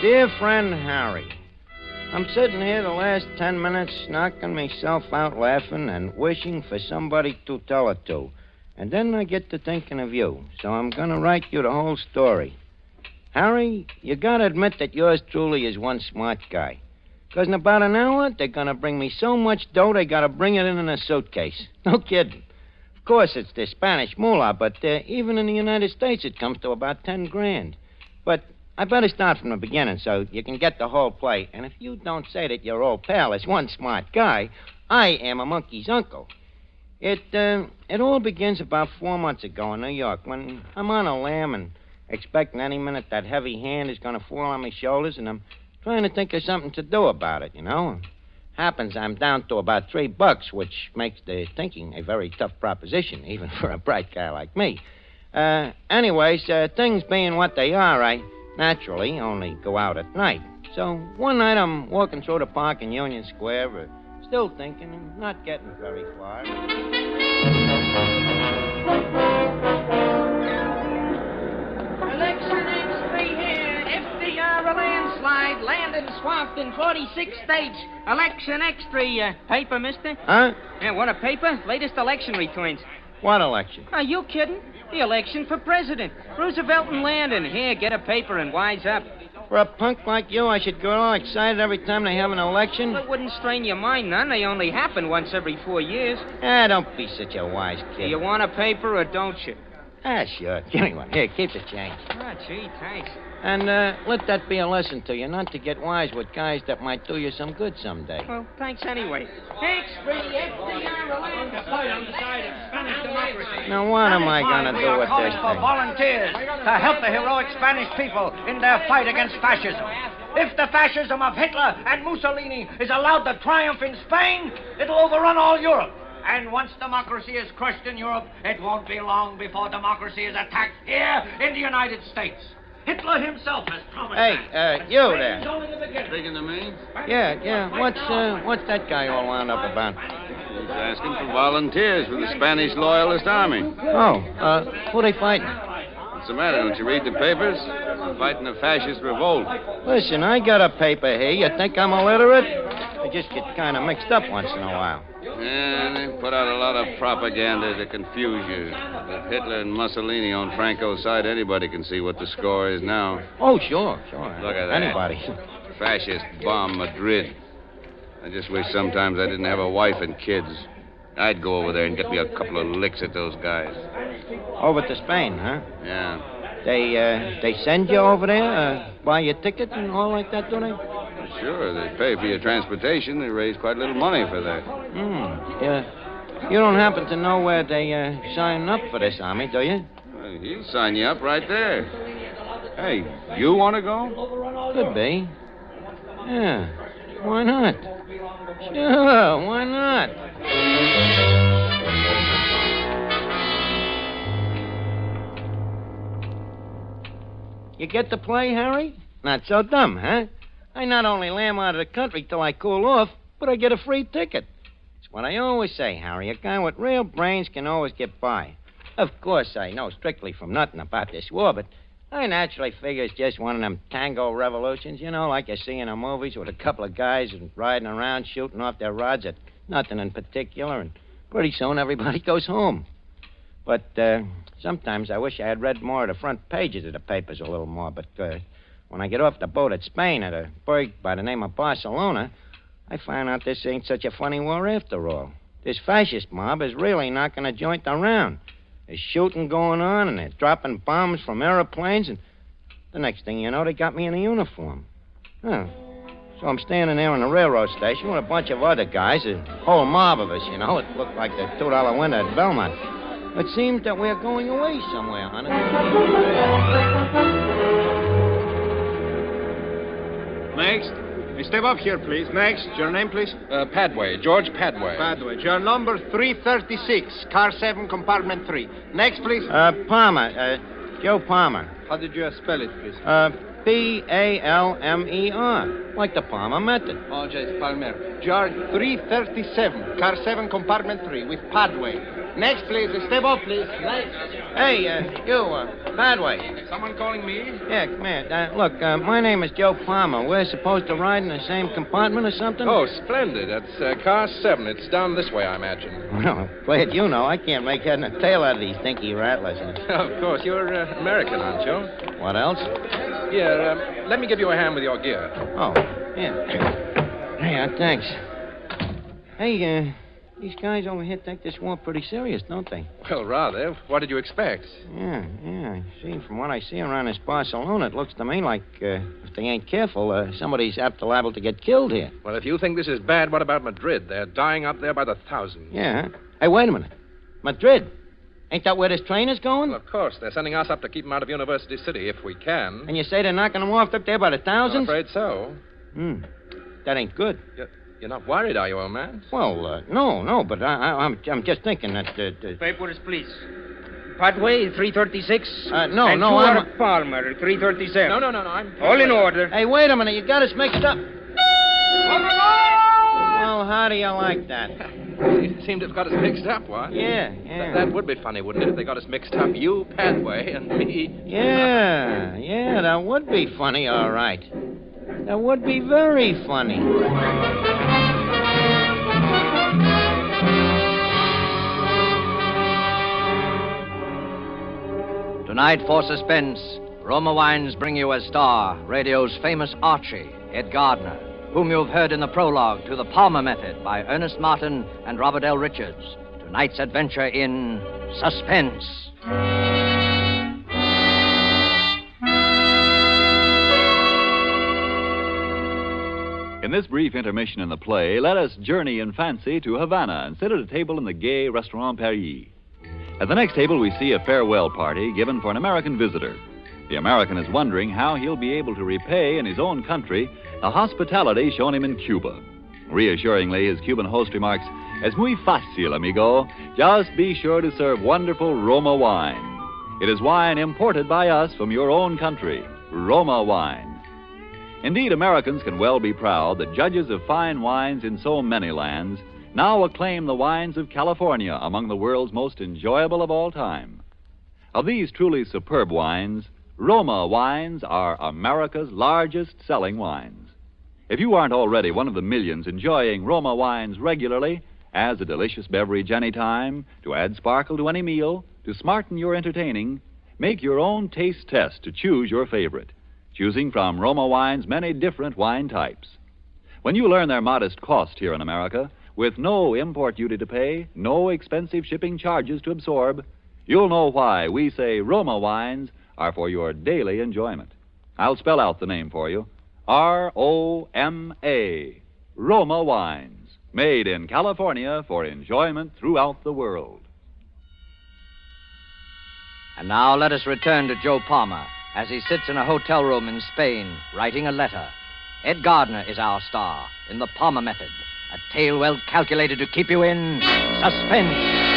Dear friend Harry, I'm sitting here the last 10 minutes knocking myself out laughing and wishing for somebody to tell it to. And then I get to thinking of you, so I'm going to write you the whole story. Harry, you got to admit that yours truly is one smart guy. Because in about an hour, they're going to bring me so much dough they got to bring it in a suitcase. No kidding. Of course, it's the Spanish moolah, but even in the United States, it comes to about 10 grand. But I better start from the beginning so you can get the whole play. And if you don't say that your old pal is one smart guy, I am a monkey's uncle. It all begins about 4 months ago in New York when I'm on a lam and expecting any minute that heavy hand is going to fall on my shoulders, and I'm trying to think of something to do about it, you know. Happens I'm down to about $3, which makes the thinking a very tough proposition, even for a bright guy like me. Anyways, things being what they are, I naturally only go out at night. So one night I'm walking through the park in Union Square, still thinking and not getting very far. Election X3 here. FDR a landslide. Landing swamped in 46 states. Election X3. Paper, mister? Huh? Yeah, what a paper? Latest election returns. What election? Are you kidding? The election for president. Roosevelt and Landon. Here, get a paper and wise up. For a punk like you, I should get all excited every time they have an election? Well, it wouldn't strain your mind none. They only happen once every 4 years. Don't be such a wise kid. Do you want a paper or don't you? Sure. Give me one. Here, keep the change. Ah, gee, thanks. And let that be a lesson to you, not to get wise with guys that might do you some good someday. Well, thanks anyway. X3, FDR, Now, what am I going to do with calling this for thing? volunteers to help the heroic Spanish people in their fight against fascism. If the fascism of Hitler and Mussolini is allowed to triumph in Spain, it'll overrun all Europe. And once democracy is crushed in Europe, it won't be long before democracy is attacked here in the United States. Hitler himself has promised that. You there. Spain's only the beginning. Speaking to me? Yeah. What's that guy all wound up about? He's asking for volunteers for the Spanish Loyalist Army. Who they fighting? What's the matter? Don't you read the papers? They're fighting a fascist revolt. Listen, I got a paper here. You think I'm illiterate? I just get kind of mixed up once in a while. Yeah, they put out a lot of propaganda to confuse you. With Hitler and Mussolini on Franco's side, anybody can see what the score is now. Oh, sure. Look at that. Anybody. Fascist bomb Madrid. I just wish sometimes I didn't have a wife and kids. I'd go over there and get me a couple of licks at those guys. Over to Spain, huh? Yeah. They send you over there, buy your ticket and all like that, do they? Sure, they pay for your transportation. They raise quite a little money for that. Yeah. You don't happen to know where they sign up for this army, do you? Well, he'll sign you up right there. Hey, you want to go? Could be. Yeah. Why not? Sure, why not? You get the play, Harry? Not so dumb, huh? I not only lam out of the country till I cool off, but I get a free ticket. It's what I always say, Harry. A guy with real brains can always get by. Of course, I know strictly from nothing about this war, but I naturally figure it's just one of them tango revolutions, you know, like you see in the movies with a couple of guys riding around shooting off their rods at nothing in particular, and pretty soon everybody goes home. But sometimes I wish I had read more of the front pages of the papers a little more, but when I get off the boat at Spain at a burg by the name of Barcelona, I find out this ain't such a funny war after all. This fascist mob is really knocking a joint around. There's shooting going on, and they're dropping bombs from airplanes, and the next thing you know, they got me in a uniform. Huh. So I'm standing there in the railroad station with a bunch of other guys, a whole mob of us, you know. It looked like the $2 window at Belmont. It seems that we're going away somewhere, honey. Next. Step up here, please. Next. Your name, please? Padway. George Padway. Padway. Your number 336, car 7, compartment 3. Next, please. Palmer. Joe Palmer. How did you spell it, please? Palmer. Like the Palmer method. Oh, yes, Palmer. Jar 337, car 7, compartment 3, with Padway. Next, please. Step up, please. Next. Hey, you, Padway. Someone calling me? Yeah, come here. Look, my name is Joe Palmer. We're supposed to ride in the same compartment or something? Oh, splendid. That's car 7. It's down this way, I imagine. Well, glad you know. I can't make head and tail out of these dinky rattlers. Of course. You're American, aren't you? What else? Here, let me give you a hand with your gear. Oh, yeah. Hey, thanks. Hey, these guys over here take this war pretty serious, don't they? Well, rather. What did you expect? Yeah. See, from what I see around this Barcelona, it looks to me like if they ain't careful, somebody's apt to liable to get killed here. Well, if you think this is bad, what about Madrid? They're dying up there by the thousands. Yeah. Hey, wait a minute. Madrid. Ain't that where this train is going? Well, of course. They're sending us up to keep them out of University City, if we can. And you say they're knocking them off up there by the thousands? I'm afraid so. That ain't good. You're not worried, are you, old man? Well, no, but I'm just thinking that... Papers, please. Padway, 336. No, and no, I'm... Palmer, 337. No, I'm... All in order. Hey, wait a minute. You got us mixed up. Well, how do you like that? You seem to have got us mixed up, what? Yeah. That would be funny, wouldn't it, if they got us mixed up? You, Padway, and me. Yeah, that would be funny, all right. That would be very funny. Tonight, for suspense, Roma Wines bring you as star radio's famous Archie, Ed Gardner, whom you've heard in the prologue to The Palmer Method by Ernest Martin and Robert L. Richards. Tonight's adventure in Suspense. In this brief intermission in the play, let us journey in fancy to Havana and sit at a table in the gay Restaurant Paris. At the next table, we see a farewell party given for an American visitor. The American is wondering how he'll be able to repay in his own country the hospitality shown him in Cuba. Reassuringly, his Cuban host remarks, "Es muy fácil, amigo. Just be sure to serve wonderful Roma wine. It is wine imported by us from your own country, Roma wine." Indeed, Americans can well be proud that judges of fine wines in so many lands now acclaim the wines of California among the world's most enjoyable of all time. Of these truly superb wines, Roma wines are America's largest selling wines. If you aren't already one of the millions enjoying Roma wines regularly, as a delicious beverage any time, to add sparkle to any meal, to smarten your entertaining, make your own taste test to choose your favorite, choosing from Roma Wine's many different wine types. When you learn their modest cost here in America, with no import duty to pay, no expensive shipping charges to absorb, you'll know why we say Roma Wines are for your daily enjoyment. I'll spell out the name for you. R-O-M-A. Roma Wines, made in California for enjoyment throughout the world. And now let us return to Joe Palmer as he sits in a hotel room in Spain writing a letter. Ed Gardner is our star in The Palmer Method, a tale well calculated to keep you in suspense.